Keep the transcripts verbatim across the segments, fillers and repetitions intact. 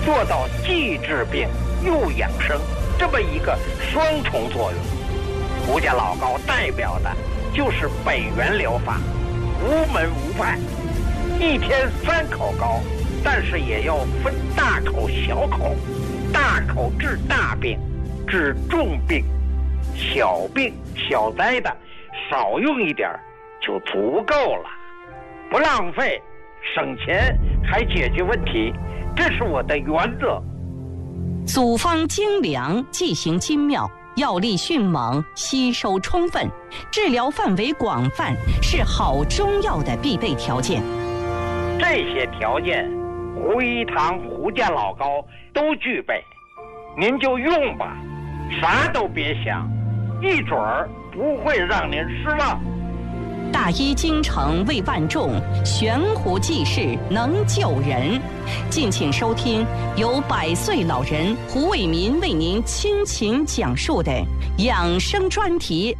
做到既治病又养生这么一个双重作用。胡家老膏代表的就是北元疗法，无门无派，一天三口膏，但是也要分大口小口，大口治大病，治重病，小病小灾的少用一点就足够了，不浪费，省钱还解决问题，这是我的原则。 组方精良，剂型精妙，药力迅猛，吸收充分，治疗范围广泛，是好中药的必备条件。 这些条件胡一堂胡家老膏都具备，您就用吧，啥都别想，一准儿不会让您失望。 大医精诚为万众，悬壶济世能救人。敬请收听由百岁老人胡伟民为您倾情讲述的养生专题。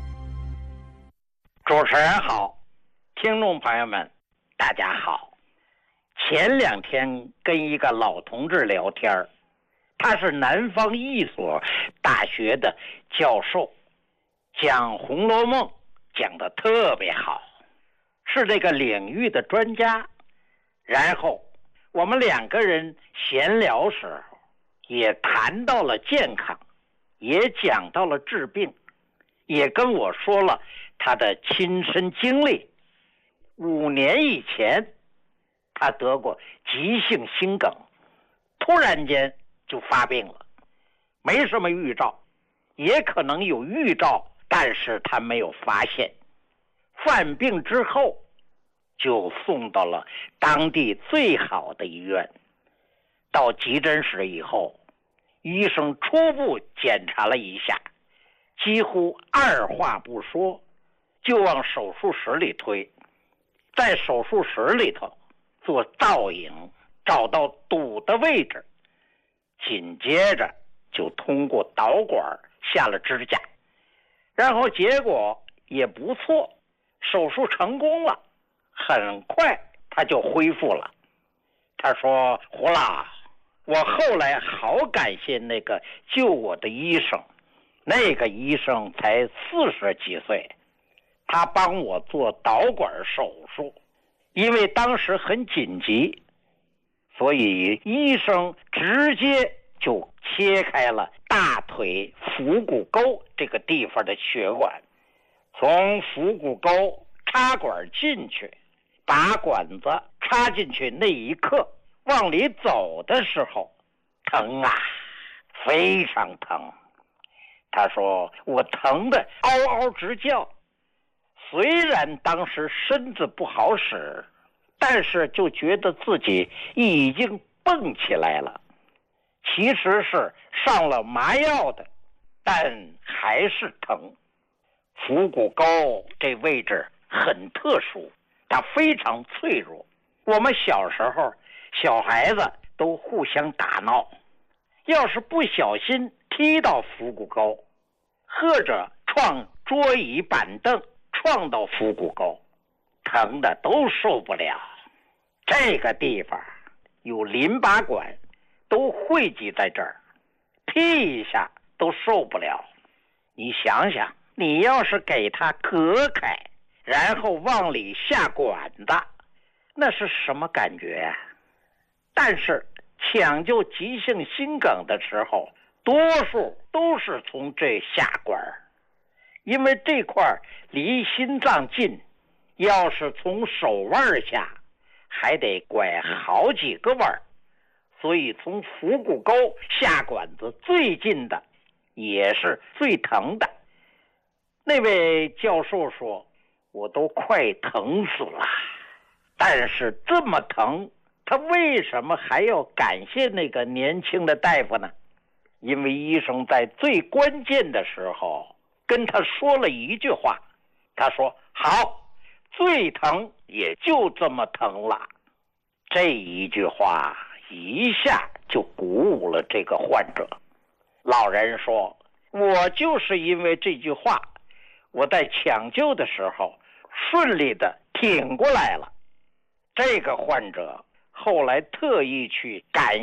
主持人好，听众朋友们大家好。前两天跟一个老同志聊天，他是南方一所大学的教授，讲《红楼梦》讲得特别好，是这个领域的专家。然后我们两个人闲聊时候也谈到了健康，也讲到了治病，也跟我说了他的亲身经历。五年以前他得过急性心梗，突然间就发病了，没什么预兆，也可能有预兆，但是他没有发现。犯病之后就送到了当地最好的医院，到急诊室以后，医生初步检查了一下，几乎二话不说就往手术室里推。在手术室里头做造影，找到堵的位置，紧接着就通过导管下了支架，然后结果也不错，手术成功了，很快他就恢复了。他说：胡老，我后来好感谢那个救我的医生，那个医生才四十几岁，他帮我做导管手术，因为当时很紧急，所以医生直接就切开了大腿腹股沟这个地方的血管，从腹股沟插管进去，把管子插进去那一刻，往里走的时候，疼啊，非常疼。他说我疼得嗷嗷直叫，虽然当时身子不好使，但是就觉得自己已经蹦起来了，其实是上了麻药的，但还是疼。腹股沟这位置很特殊，它非常脆弱。我们小时候小孩子都互相打闹，要是不小心踢到腹股沟，或者撞桌椅板凳撞到腹股沟，疼的都受不了。这个地方有淋巴管都汇集在这儿，踢一下都受不了。你想想，你要是给它隔开，然后往里下管子，那是什么感觉啊？但是抢救急性心梗的时候，多数都是从这下管，因为这块离心脏近，要是从手腕下还得拐好几个弯，所以从腹股沟下管子最近的也是最疼的。那位教授说，我都快疼死了，但是这么疼，他为什么还要感谢那个年轻的大夫呢？因为医生在最关键的时候跟他说了一句话，他说好，最疼也就这么疼了。这一句话一下就鼓舞了这个患者。老人说，我就是因为这句话，我在抢救的时候顺利的挺过来了。这个患者后来特意去感